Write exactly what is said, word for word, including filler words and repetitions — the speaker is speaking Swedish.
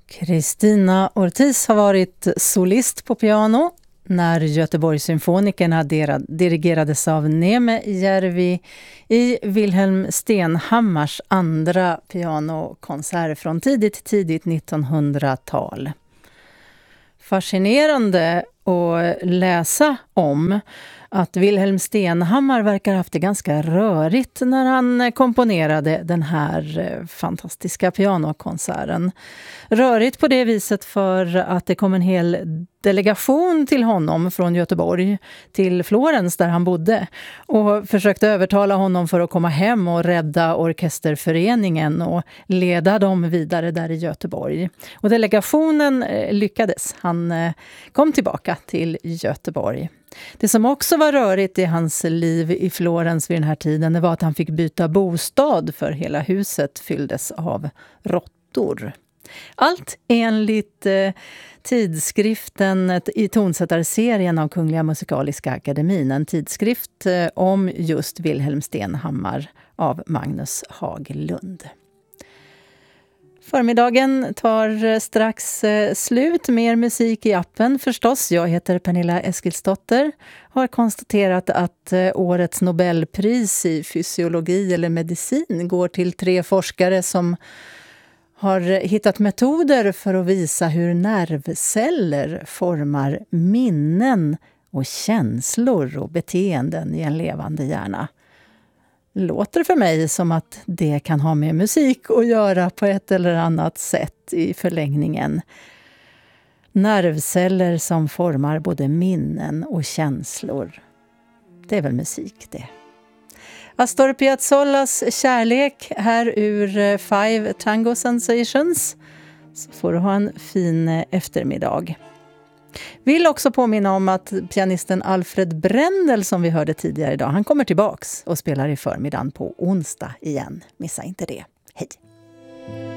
Kristina Ortiz har varit solist på piano när Göteborgssymfonikerna dirigerades av Neme Järvi i Wilhelm Stenhammars andra pianokonsert från tidigt, tidigt nittonhundratal. Fascinerande att läsa om att Wilhelm Stenhammar verkar ha haft det ganska rörigt när han komponerade den här fantastiska pianokonserten. Rörigt på det viset för att det kom en hel delegation till honom från Göteborg till Florens där han bodde och försökte övertala honom för att komma hem och rädda orkesterföreningen och leda dem vidare där i Göteborg. Och delegationen lyckades. Han kom tillbaka till Göteborg. Det som också var rörigt i hans liv i Florens vid den här tiden, det var att han fick byta bostad för hela huset fylldes av råttor. Allt enligt eh, tidskriften i tonsättarserien av Kungliga Musikaliska Akademin, en tidskrift eh, om just Wilhelm Stenhammar av Magnus Haglund. Förmiddagen tar strax slut. Mer musik i appen förstås. Jag heter Pernilla Eskilsdotter. Har konstaterat att årets Nobelpris i fysiologi eller medicin går till tre forskare som har hittat metoder för att visa hur nervceller formar minnen och känslor och beteenden i en levande hjärna. Låter för mig som att det kan ha med musik att göra på ett eller annat sätt i förlängningen. Nervceller som formar både minnen och känslor. Det är väl musik det. Astor Piazzolas Kärlek här ur Five Tango Sensations. Så får du ha en fin eftermiddag. Vill också påminna om att pianisten Alfred Brendel som vi hörde tidigare idag, han kommer tillbaks och spelar i förmiddagen på onsdag igen. Missa inte det. Hej!